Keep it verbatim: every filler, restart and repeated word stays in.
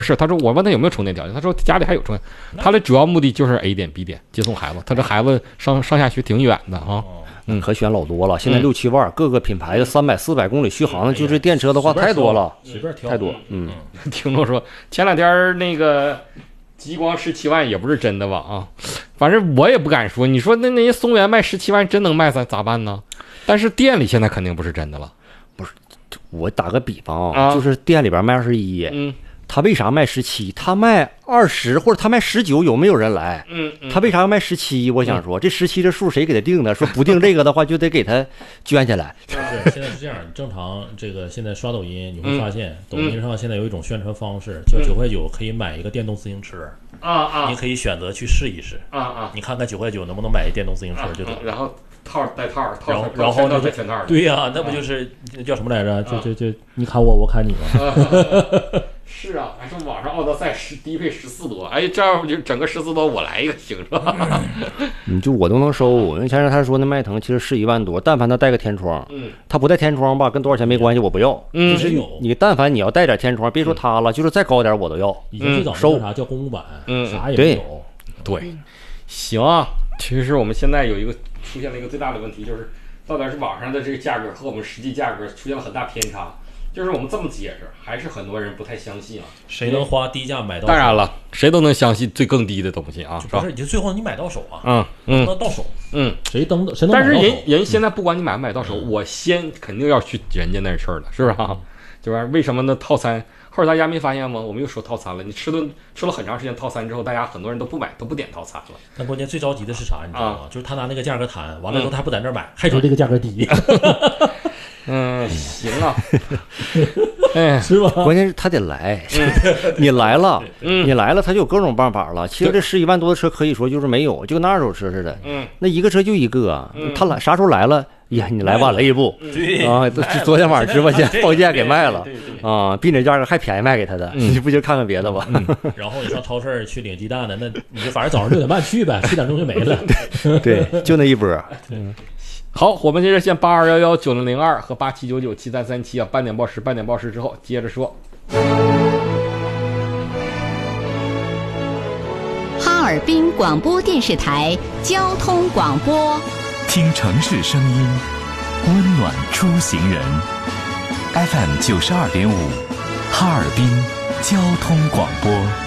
是，他说我问他有没有充电条件，他说家里还有充电。他的主要目的就是 A 点 B 点接送孩子，他这孩子上上下学挺远的啊。 嗯，可选老多了，现在六七万，各个品牌的三百、四百公里续航，就是电车的话太多了， 随便挑， 太多。嗯， 听众说前两天那个极光十七万也不是真的吧？啊，反正我也不敢说。你说那那些松原卖十七万真能卖咱咋办呢？但是店里现在肯定不是真的了。 不是，我打个比方啊，就是店里边卖二十一， 嗯。 他为啥卖十七？他卖二十或者他卖十九，有没有人来？ 嗯，嗯他为啥要卖十七？我想说，嗯、这十七这数谁给他定的？说不定这个的话，就得给他捐下来。 是，现在是这样。正常这个现在刷抖音，你会发现、嗯、抖音上现在有一种宣传方式，叫九块九可以买一个电动自行车。 啊啊！ 你可以选择去试一试。啊啊！你看看九块九能不能买一电动自行车就得、 啊啊。然后套带套， 然后然后带全套。 对呀、啊，那不就是叫什么来着？就就就你砍我，我砍你嘛。 是啊，还说网上奥德赛十低配十四多，哎，这样就整个十四多我来一个行是吧？ 你就我都能收，因为前阵他说那迈腾其实是一万多，但凡他带个天窗，嗯，他不带天窗吧，跟多少钱没关系，我不要。嗯，就是你但凡你要带点天窗，别说他了，就是再高点我都要。 以前最早收啥叫公路版， 嗯， 啥也没有。 对，行啊，其实我们现在有一个出现了一个最大的问题，就是到底是网上的这个价格和我们实际价格出现了很大偏差。就是我们这么解释，还是很多人不太相信啊。 谁能花低价买到手？ 当然了，谁都能相信最更低的东西啊，是吧？ 不是，就最后你买到手啊， 嗯嗯， 能到手， 嗯， 谁登谁能买到手？ 但是人人现在不管你买不买到手，我先肯定要去人家那事儿了，是不是啊？对吧？为什么呢？套餐后来大家没发现吗？我们又说套餐了，你吃顿吃了很长时间套餐之后，大家很多人都不买，都不点套餐了。 但关键最着急的是啥？你知道吗？就是他拿那个价格谈完了之后，他不在那儿买，还说这个价格低。 嗯，行啊，哎， 是吧？ 关键是他得来，你来了， 嗯， 你来了，他就有各种办法了。其实这十一万多的车可以说就是没有，就跟那二手车似的， 嗯， 那一个车就一个，他来啥时候来了？呀，你来晚了一步， 对啊，昨天晚上直播间报价给卖了，啊，比那价格还便宜卖给他的，你不就看看别的吧？ 然后你上超市去领鸡蛋的，那你就反正早上六点半去呗，七点钟就没了。 对，就那一波。 嗯。好，我们接着线八二幺幺九零零二和八七九九七三三七啊，半点报时，半点报时之后接着说。 哈尔滨广播电视台交通广播， 听城市声音，温暖出行人。F M 九十二点五，哈尔滨交通广播。